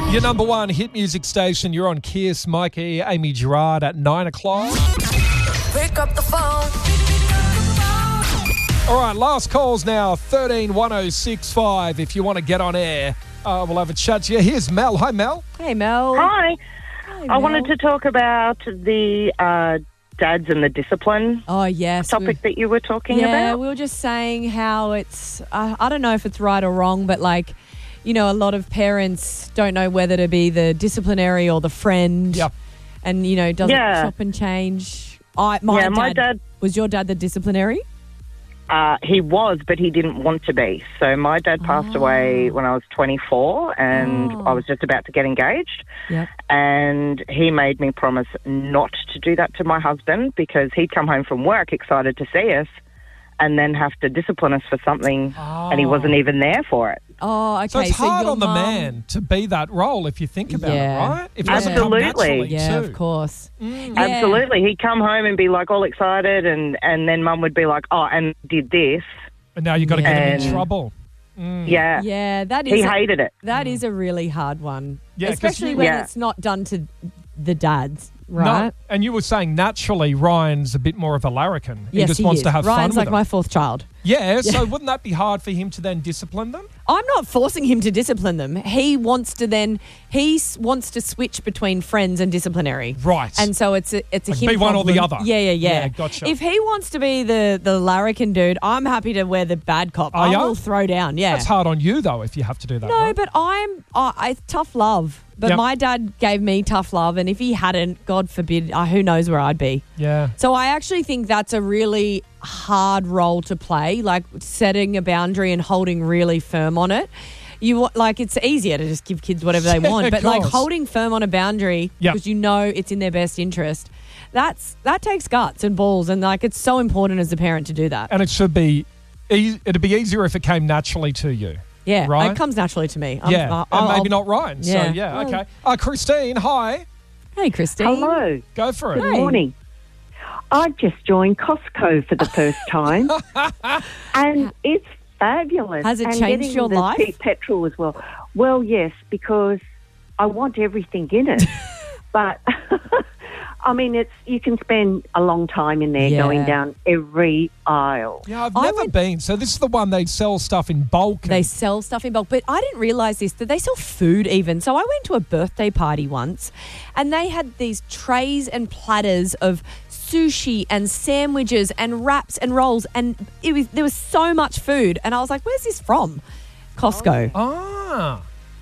Your number one hit music station. You're on Kiss. Mikey, Amy Gerard at 9 o'clock. Pick up the phone. All right, last calls now, 131065. If you want to get on air, we'll have a chat to you. Here's Mel. Hi, Mel. Hey, Mel. Hi. Hi, I Mel. wanted to talk about the dads and the discipline Oh, yes. topic that you were talking Yeah, about. we were just saying how it's, I don't know if it's right or wrong, but like, you know, a lot of parents don't know whether to be the disciplinary or the friend. Yep. And, you know, doesn't Yeah. chop and change. My dad- Was your dad the disciplinary? He was, but he didn't want to be. So my dad passed away when I was 24 and I was just about to get engaged. Yep. And he made me promise not to do that to my husband because he'd come home from work excited to see us and then have to discipline us for something and he wasn't even there for it. Oh, okay. So it's hard your on the mum- man to be that role if you think about Yeah. it, right? If it doesn't come Absolutely. naturally, Yeah, too. of course. Yeah. Absolutely. He'd come home and be like all excited and then mum would be like, oh, and did this. And now you've got to get him in And- trouble. Yeah. Yeah, that is. He hated it. That is a really hard one. Yeah, 'cause especially you- when Yeah. it's not done to the dads, No, right? and you were saying naturally Ryan's a bit more of a larrikin. He Yes, just wants is. to have Ryan's fun like with my them. fourth child. Yeah, so wouldn't that be hard for him to then discipline them? I'm not forcing him to discipline them. He wants to switch between friends and disciplinary. Right. And so it's a Like him be one or the problem. other. Yeah. Yeah, gotcha. If he wants to be the larrikin dude, I'm happy to wear the bad cop. Are I ya? will throw down. Yeah. That's hard on you, though, if you have to do that. No, right? but it's tough love. But Yep. my dad gave me tough love, and if he hadn't, God forbid, who knows where I'd be. Yeah. So I actually think that's a really hard role to play, like setting a boundary and holding really firm on it. It's easier to just give kids whatever they Yeah, want, of but like course. holding firm on a boundary Yep. because you know it's in their best interest. That takes guts and balls, and like it's so important as a parent to do that. And it should be, it'd be easier if it came naturally to you. Yeah, right? it comes naturally to me. Yeah, and maybe not Ryan. Yeah. So, yeah, Well- okay. Christine, hi. Hey, Christine. Hello. Go for it. Hey. Good morning. I've just joined Costco for the first time, and it's fabulous. Has it and changed getting your the life? cheap petrol as well. Well, yes, because I want everything in it, but I mean, you can spend a long time in there Yeah. going down every aisle. Yeah, I've I never went- been. So this is the one they sell stuff in bulk. They sell stuff in bulk, but I didn't realise this, that they sell food even. So I went to a birthday party once and they had these trays and platters of sushi and sandwiches and wraps and rolls, and there was so much food, and I was like, where's this from? Costco. Ah.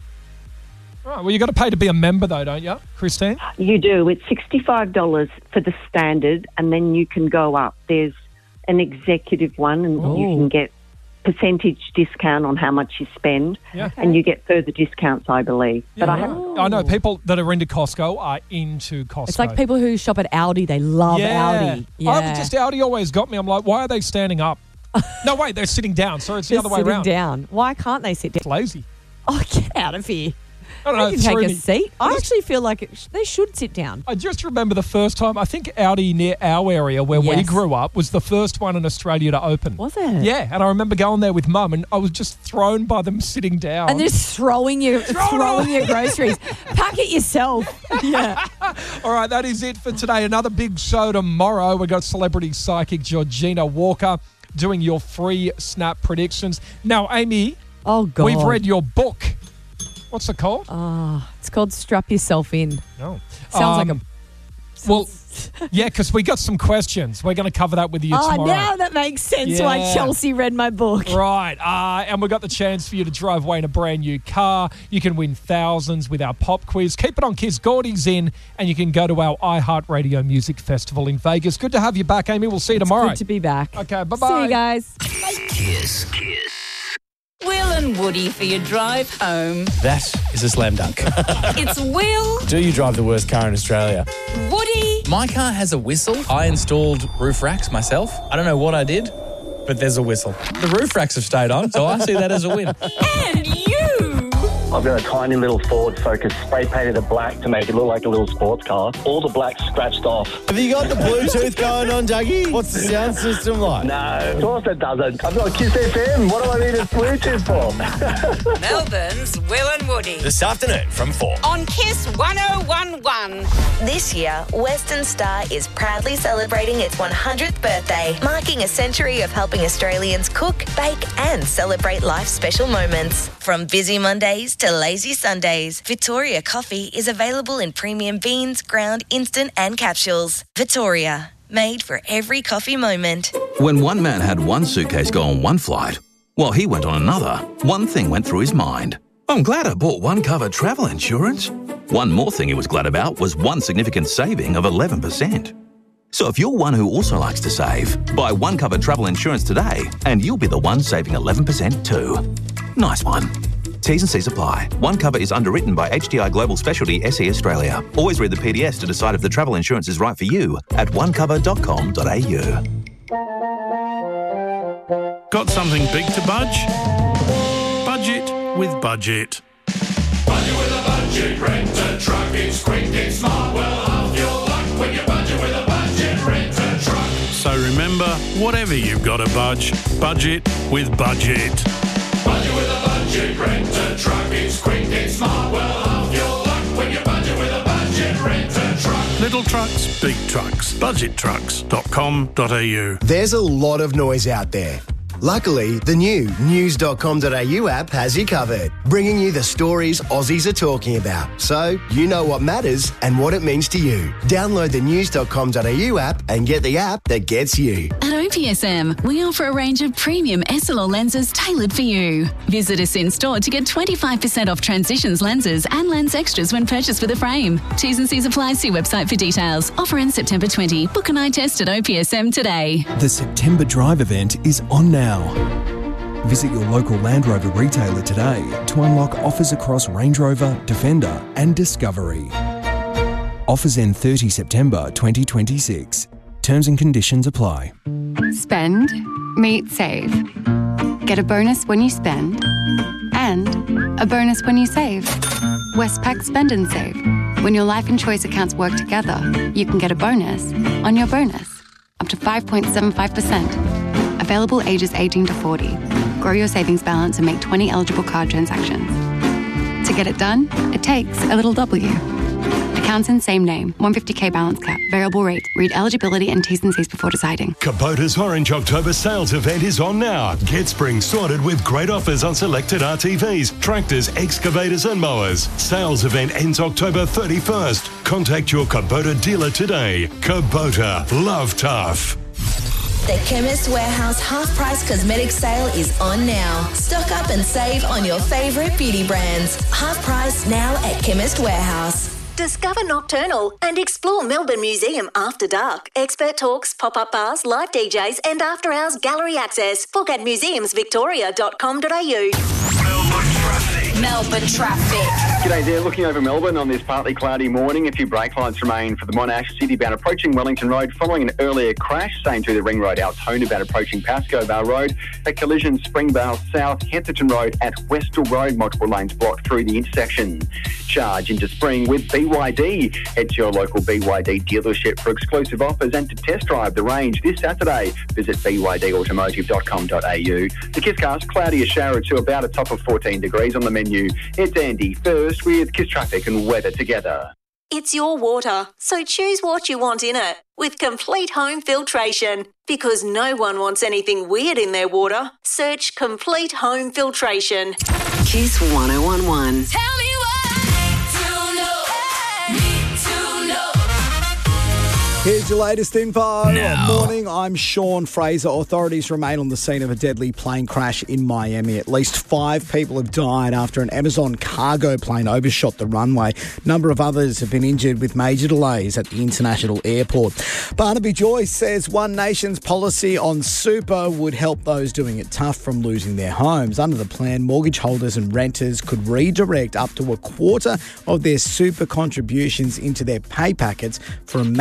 Right, well, you got to pay to be a member, though, don't you, Christine? You do. It's $65 for the standard, and then you can go up. There's an executive one, and you Oh. can get percentage discount on how much you spend, Yeah. and you get further discounts, I believe. But Yeah, I haven't. I know people that are into Costco are into Costco. It's like people who shop at Audi, they love yeah. Audi. Yeah. I've just Audi always got me. I'm like, why are they standing up? No, wait, they're sitting down. So it's the They're other way sitting around. down. Why can't they sit down? It's lazy. Oh, get out of here. I don't know. They it can threw take a me. seat. I actually feel like they should sit down. I just remember the first time, I think Audi near our area where we Yes. grew up was the first one in Australia to open. Was it? Yeah, and I remember going there with Mum and I was just thrown by them sitting down. And just throwing your Throw it groceries. Pack it yourself. Yeah. All right, that is it for today. Another big show tomorrow. We've got celebrity psychic Georgina Walker doing your free Snap predictions. Now, Amy, Oh, God. we've read your book. What's it called? Oh, it's called Strap Yourself In. No. Sounds like a... Well, yeah, because we got some questions. We're going to cover that with you Oh, tomorrow. now that makes sense why Yeah. Chelsea read my book. Right, and we've got the chance for you to drive away in a brand new car. You can win thousands with our pop quiz. Keep it on Kiss. Gordy's in, and you can go to our iHeartRadio Music Festival in Vegas. Good to have you back, Amy. We'll see you tomorrow. Good to be back. Okay, bye-bye. See you guys. Kiss. Will and Woody for your drive home. That is a slam dunk. It's Will, Do you drive the worst car in Australia? Woody, My car has a whistle. I installed roof racks myself. I don't know what I did, but there's a whistle. The roof racks have stayed on, so I see that as a win. and you. I've got a tiny little Ford Focus spray painted it black to make it look like a little sports car. All the black's scratched off. Have you got the Bluetooth going on, Dougie? What's the sound system like? No, of course it doesn't. I've got Kiss FM. What do I need a Bluetooth for? Melbourne's Will and Woody. This afternoon from 4. On Kiss 1011. This year, Western Star is proudly celebrating its 100th birthday, marking a century of helping Australians cook, bake and celebrate life's special moments. From busy Mondays to lazy Sundays, Victoria Coffee is available in premium beans, ground, instant and capsules. Victoria, made for every coffee moment. When one man had one suitcase go on one flight, while he went on another, one thing went through his mind. I'm glad I bought One Cover travel insurance. One more thing he was glad about was one significant saving of 11%. So if you're one who also likes to save, buy One Cover travel insurance today and you'll be the one saving 11% too. Nice one. T's and C's apply. One Cover is underwritten by HDI Global Specialty SE Australia. Always read the PDS to decide if the travel insurance is right for you at onecover.com.au. Got something big to budge? Budget with Budget. Budget with a budget, rent a truck. It's quick, it's smart, well, half your luck when you budget with a budget, rent a truck. So remember, whatever you've got to budget with Budget. Budget with a budget, rent a truck. It's quick, it's smart, well, half your luck when you budget with a budget, rent a truck. Little trucks, big trucks. Budgettrucks.com.au. There's a lot of noise out there. Luckily, the new news.com.au app has you covered, bringing you the stories Aussies are talking about, so you know what matters and what it means to you. Download the news.com.au app and get the app that gets you. At OPSM, we offer a range of premium SLR lenses tailored for you. Visit us in store to get 25% off Transitions lenses and lens extras when purchased with a frame. T's and C's apply. See website for details. Offer ends September 20. Book an eye test at OPSM today. The September Drive event is on now. Visit your local Land Rover retailer today to unlock offers across Range Rover, Defender and Discovery. Offers end 30 September 2026. Terms and conditions apply. Spend, meet, save. Get a bonus when you spend and a bonus when you save. Westpac Spend and Save. When your life and choice accounts work together, you can get a bonus on your bonus, up to 5.75%. Available ages 18 to 40. Grow your savings balance and make 20 eligible card transactions. To get it done, it takes a little W. Accounts in same name, 150k balance cap, variable rate. Read eligibility and T's and C's before deciding. Kubota's Orange October sales event is on now. Get spring sorted with great offers on selected RTVs, tractors, excavators and mowers. Sales event ends October 31st. Contact your Kubota dealer today. Kubota, love tough. The Chemist Warehouse half-price cosmetic sale is on now. Stock up and save on your favourite beauty brands. Half price now at Chemist Warehouse. Discover Nocturnal and explore Melbourne Museum after dark. Expert talks, pop-up bars, live DJs and after-hours gallery access. Book at museumsvictoria.com.au. Melbourne traffic. G'day there, looking over Melbourne on this partly cloudy morning. A few brake lights remain for the Monash City-bound approaching Wellington Road following an earlier crash. Same through the Ring Road Altona bound approaching Pascoe Bar Road. A collision Springvale South, Heatherton Road at Westall Road. Multiple lanes blocked through the intersection. Charge into spring with BYD. Head to your local BYD dealership for exclusive offers and to test drive the range this Saturday. Visit bydautomotive.com.au. The Kisscast, cloudy, a shower or two, about a top of 14 degrees on the menu. It's Andy first with Kiss Traffic and weather together. It's your water, so choose what you want in it with Complete Home Filtration. Because no one wants anything weird in their water, search Complete Home Filtration. Kiss 1011. Tell me Here's your latest info. Now. Morning, I'm Sean Fraser. Authorities remain on the scene of a deadly plane crash in Miami. At least 5 people have died after an Amazon cargo plane overshot the runway. A number of others have been injured with major delays at the international airport. Barnaby Joyce says One Nation's policy on super would help those doing it tough from losing their homes. Under the plan, mortgage holders and renters could redirect up to a quarter of their super contributions into their pay packets for a maximum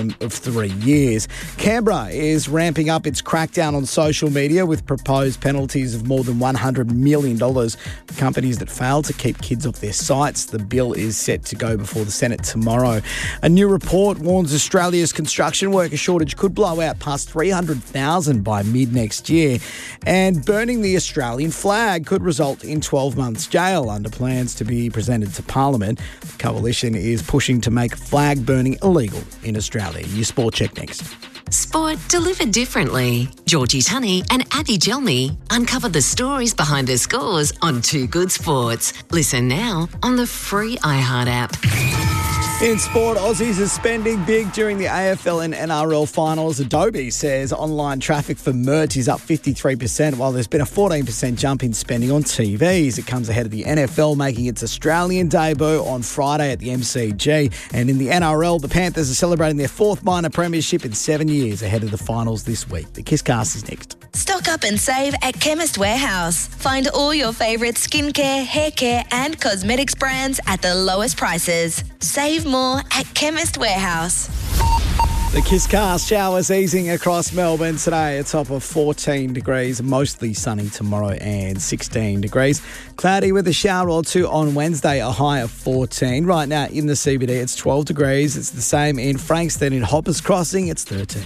minimum of 3 years. Canberra is ramping up its crackdown on social media with proposed penalties of more than $100 million for companies that fail to keep kids off their sites. The bill is set to go before the Senate tomorrow. A new report warns Australia's construction worker shortage could blow out past 300,000 by mid-next year. And burning the Australian flag could result in 12 months jail under plans to be presented to Parliament. The coalition is pushing to make flag burning illegal in Australia. Your sport check next. Sport delivered differently. Georgie Tunney and Abby Gelmy uncover the stories behind the scores on Too Good Sports. Listen now on the free iHeart app. In sport, Aussies are spending big during the AFL and NRL finals. Adobe says online traffic for merch is up 53%, while there's been a 14% jump in spending on TVs. It comes ahead of the NFL making its Australian debut on Friday at the MCG. And in the NRL, the Panthers are celebrating their 4th minor premiership in 7 years ahead of the finals this week. The Kisscast is next. Stock up and save at Chemist Warehouse. Find all your favourite skincare, hair care and cosmetics brands at the lowest prices. Save more at Chemist Warehouse. The Kisscast, showers easing across Melbourne today. A top of 14 degrees, mostly sunny tomorrow and 16 degrees. Cloudy with a shower or two on Wednesday, a high of 14. Right now in the CBD, it's 12 degrees. It's the same in Frankston. In Hoppers Crossing, it's 13.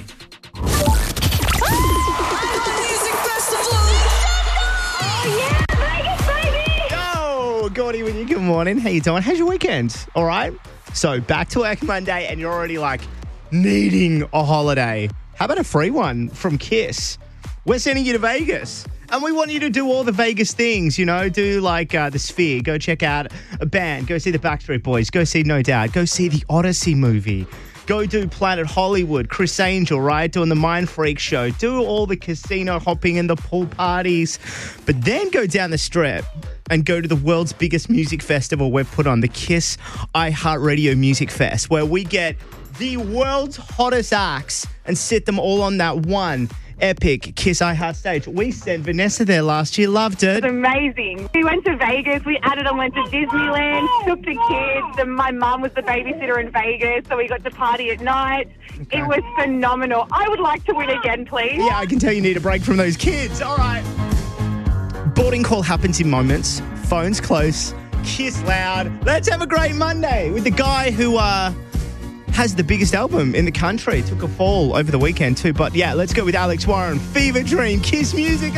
Gordy with you. Good morning. How you doing? How's your weekend? All right? So back to work Monday and you're already like needing a holiday. How about a free one from Kiss? We're sending you to Vegas. And we want you to do all the Vegas things, you know, do like the Sphere, go check out a band, go see the Backstreet Boys, go see No Doubt, go see the Odyssey movie. Go do Planet Hollywood, Chris Angel, right? Doing the Mind Freak show. Do all the casino hopping and the pool parties. But then go down the strip and go to the world's biggest music festival we've put on, the Kiss iHeartRadio Music Fest, where we get the world's hottest acts and sit them all on that one epic Kiss iHeart stage. We sent Vanessa there last year. Loved it. It was amazing. We went to Vegas. We added on, went to Disneyland, took the kids. And my mum was the babysitter in Vegas, so we got to party at night. Okay. It was phenomenal. I would like to win again, please. Yeah, I can tell you need a break from those kids. All right. Boarding call happens in moments. Phone's close. Kiss loud. Let's have a great Monday with the guy who has the biggest album in the country. Took a fall over the weekend too. But yeah, let's go with Alex Warren. Fever Dream. Kiss music.